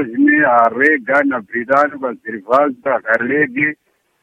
hoje ni arega na Britânia Bazirivasa Karlege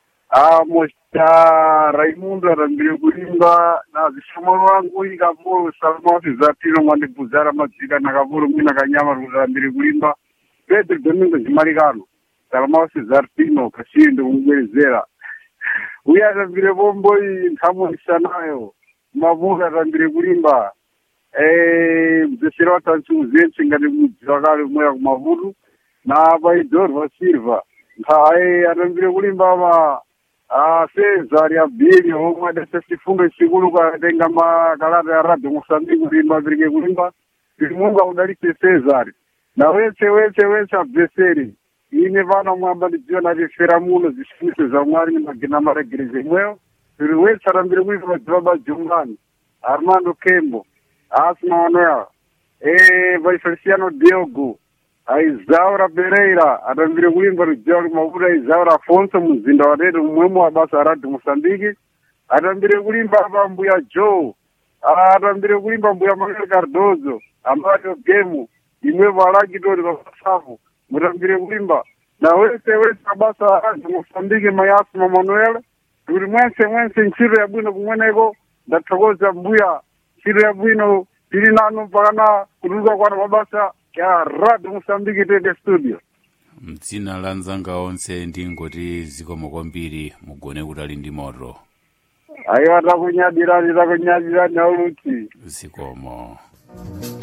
mosta Raimundo arambire kuimba na zishomo wangu ingamo salama zatino mwandi buzara mazika na kaburu mina kanyama arambire kuimba Pedro Domingo Zimarigano salama zatino kashindo ungwezera uya arambire bombo intamo isanayo mavuga arambire kuimba mzesera tantu zenchi ngani muzakale moya kumavuru na baidor vasilva arambire kulimba ma Cesar ya bili homwa desa sifunga siguru kwa tenga makalata ya radio Mozambique kulimba virike kulimba munga udalite Cesar na wese abeseri ine vana mwamba ndiona rifera muno zishinise za mwari ni magina maregereze mweo wese arambire kulimba baba Jungani Armando Kembo Asma Manuel vai Feliciano Diogo Isaura Pereira arambire kulimba rujalo mavura Isaura Afonso muzinda wa redo mwemo wa basa radio Mozambique arambire kulimba bambuya Joe arambire kulimba mbuya Manuel Cardozo ambayo gemu imwe walaki dori basafu murambire kulimba na wese basa radio Mozambique mayasma Manuel turi mwense nchiro ya bwino kumweneko ndatokoza mbuya nchiro ya bwino tiri nanu mpakana kuruka kwa mabasa ya radio Mozambique tete studio mdzina la nzanga onse ndingoti zikomo kwambiri mugone kutali ndi moto ayo atakunyadira nauluti zikomo